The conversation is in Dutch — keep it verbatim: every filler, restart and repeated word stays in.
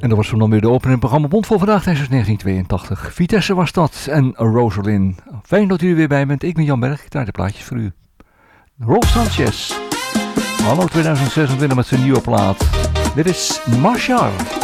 En dat was zo dan weer de opening programma Bond voor vandaag tijdens negentien tweeëntachtig. Vitesse was dat en Rosalind. Fijn dat u er weer bij bent. Ik ben Jan Berg, ik draai de plaatjes voor u. Rolf Sanchez. Hallo tweeduizend zesentwintig met zijn nieuwe plaat. Dit is Marshall.